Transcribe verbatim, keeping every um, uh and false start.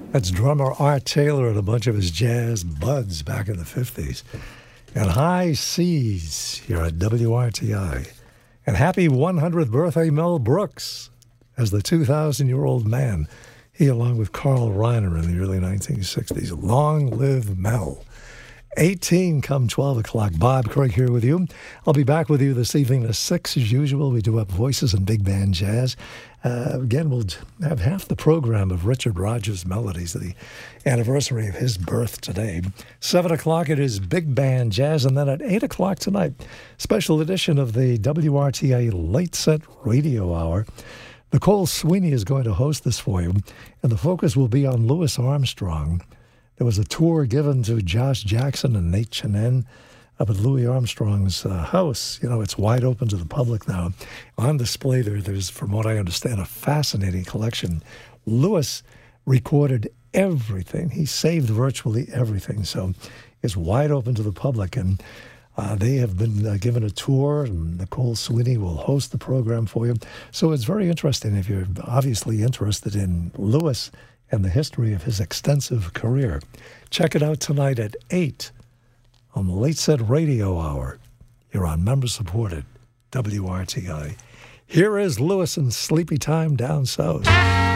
That's drummer Art Taylor and a bunch of his jazz buds back in the fifties. And High Seas here at W R T I. And happy one hundredth birthday, Mel Brooks, as the two thousand year old man. He, along with Carl Reiner in the early nineteen sixties. Long live Mel. eighteen come twelve o'clock. Bob Craig here with you. I'll be back with you this evening at six as usual. We do have voices and big band jazz. Uh, again, we'll have half the program of Richard Rodgers' Melodies, the anniversary of his birth today. seven o'clock it is big band jazz, and then at eight o'clock tonight, special edition of the W R T I Late Set Radio Hour. Nicole Sweeney is going to host this for you, and the focus will be on Louis Armstrong. There was a tour given to Josh Jackson and Nate Chinen up at Louis Armstrong's uh, house. You know, it's wide open to the public now. On display there, there's, from what I understand, a fascinating collection. Louis recorded everything. He saved virtually everything, so it's wide open to the public. And uh, they have been uh, given a tour, and Nicole Sweeney will host the program for you. So it's very interesting if you're obviously interested in Louis and the history of his extensive career. Check it out tonight at eight on the Late Set Radio Hour. You're on member-supported W R T I. Here is Louis and Sleepy Time Down South.